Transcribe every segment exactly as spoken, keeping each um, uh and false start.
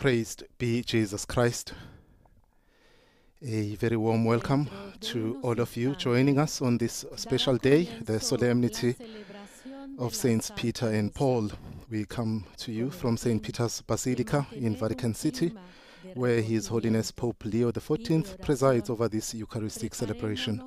Praised be Jesus Christ. A very warm welcome to all of you joining us on this special day, the solemnity of Saints Peter and Paul. We come to you from Saint Peter's Basilica in Vatican City, where His Holiness Pope Leo the fourteenth presides over this Eucharistic celebration.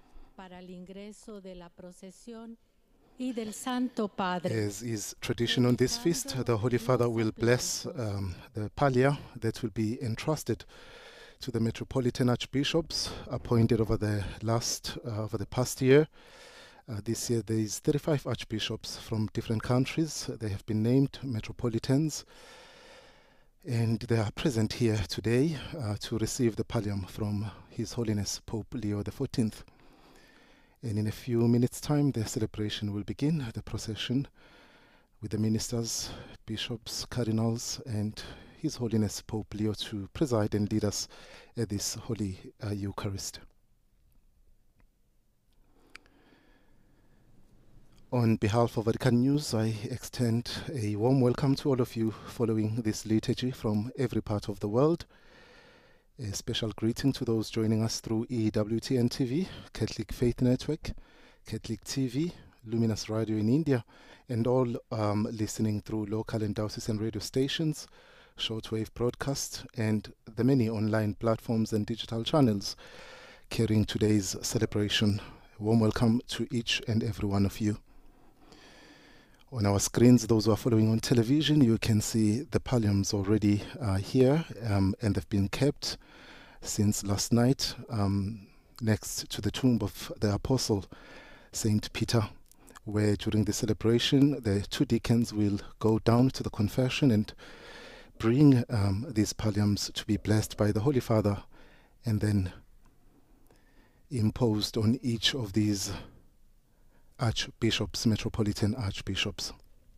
As is tradition on this feast, the Holy Father will bless um, the pallia that will be entrusted to the Metropolitan Archbishops appointed over the last, uh, over the past year. Uh, this year there is thirty-five Archbishops from different countries. They have been named Metropolitans, and they are present here today uh, to receive the pallium from His Holiness Pope Leo the fourteenth. And in a few minutes' time, the celebration will begin, the procession, with the ministers, bishops, cardinals, and His Holiness Pope Leo to preside and lead us at this Holy uh, Eucharist. On behalf of Vatican News, I extend a warm welcome to all of you following this liturgy from every part of the world. A special greeting to those joining us through E W T N T V, Catholic Faith Network, Catholic T V, Luminous Radio in India, and all um, listening through local and diocesan radio stations, shortwave broadcast, and the many online platforms and digital channels carrying today's celebration. Warm welcome to each and every one of you. On our screens, those who are following on television, you can see the palliums already uh, here, um, and they've been kept since last night um, next to the tomb of the Apostle Saint Peter, where during the celebration the two deacons will go down to the confession and bring um, these palliums to be blessed by the Holy Father and then imposed on each of these archbishops, metropolitan archbishops.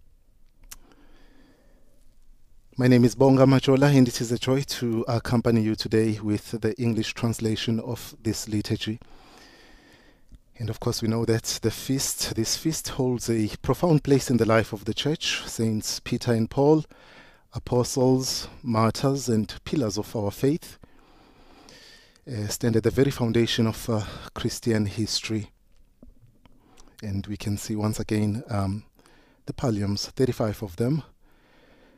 My name is Bonga Majola, and it is a joy to accompany you today with the English translation of this liturgy. And of course we know that the feast, this feast holds a profound place in the life of the Church. Saints Peter and Paul, apostles, martyrs, and pillars of our faith, uh, stand at the very foundation of uh, Christian history. And we can see once again um, the palliums, thirty-five of them,